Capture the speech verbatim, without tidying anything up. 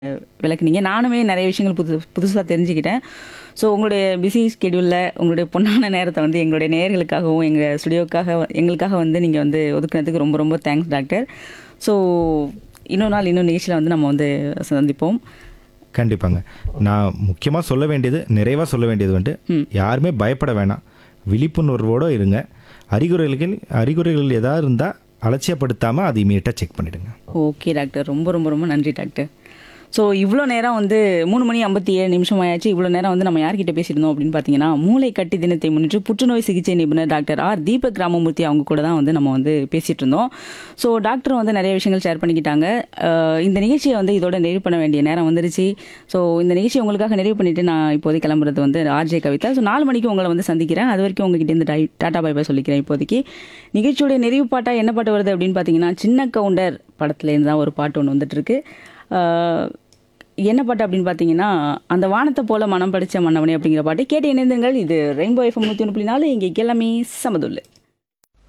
விளக்குனீங்க. நானுமே நெறைய விஷயங்கள் புது புதுசா தெரிஞ்சுக்கிட்டேன். ஸோ உங்களுடைய பிஸி ஸ்கெட்யூல்ல உங்களுடைய பொன்னான நேரத்த வந்து எங்களுடைய நேயர்களுக்காகவும், எங்க ஸ்டுடியோக்காக எங்களுக்காக வந்து நீங்க வந்து ஒதுக்குனதுக்கு ரொம்ப ரொம்ப தேங்க்ஸ் டாக்டர். ஸோ இன்னொரு நாள் இன்னொரு நிகழ்ச்சியில வந்து நம்ம வந்து சந்திப்போம். கண்டிப்பாங்க. நான் முக்கியமா சொல்ல வேண்டியது, நிறைவா சொல்ல வேண்டியது வந்துட்டு, ம். யாருமே பயப்பட வேணாம். விழிப்புணர்வோட இருங்க. அறிகுறிகள் அறிகுறிகள் ஏதாவது இருந்தா அலட்சியப்படுத்தாம அதை இம்மீடியட்டா செக் பண்ணிடுங்க. Okay doctor. ரொம்ப ரொம்ப ரொம்ப நன்றி டாக்டர். ஸோ இவ்வளோ நேரம் வந்து மூணு மணி ஐம்பத்தி ஏழு நிமிஷம் ஆயாச்சு. இவ்வளோ நேரம் வந்து நம்ம யார்கிட்ட பேசியிருந்தோம் அப்படின்னு பார்த்தீங்கன்னா, மூளை கட்டி தினத்தை முன்னிட்டு புற்றுநோய் சிகிச்சை நிபுணர் டாக்டர் ஆர் தீபக் ராமமூர்த்தி அவங்க கூட தான் வந்து நம்ம வந்து பேசிட்டு இருந்தோம். ஸோ டாக்டரும் வந்து நிறைய விஷயங்கள் ஷேர் பண்ணிக்கிட்டாங்க. அஹ் இந்த நிகழ்ச்சியை வந்து இதோட நிறைவு பண்ண வேண்டிய நேரம் வந்துருச்சு. ஸோ இந்த நிகழ்ச்சியை உங்களுக்காக நிறைவு பண்ணிட்டு நான் இப்போதைக்கு கிளம்புறது வந்து ஆர்ஜே கவிதா. ஸோ நாலு மணிக்கு உங்களை வந்து சந்திக்கிறேன். அது வரைக்கும் உங்ககிட்ட இருந்து டை டாட்டா பை பை சொல்லிக்கிறேன் இப்போதைக்கு. நிகழ்ச்சியோடைய நிறைவு பாட்டா என்ன பாட்டு வருது அப்படின்னு பார்த்தீங்கன்னா, சின்ன கவுண்டர் படத்துலேருந்து தான் ஒரு பாட்டு ஒன்று வந்துட்டு இருக்கு. அஹ் என்ன பாட்டு அப்படின்னு பார்த்தீங்கன்னா, அந்த வானத்தை போல மனம் படிச்ச மன்னவனே அப்படிங்கிற பாட்டு கேட்டு இணைந்துங்கள். இது ரெயின்போ எஃப்எம் நூற்றி ஒன்று புள்ளி நாலு இங்கே எல்லாமே சமதுல்லு.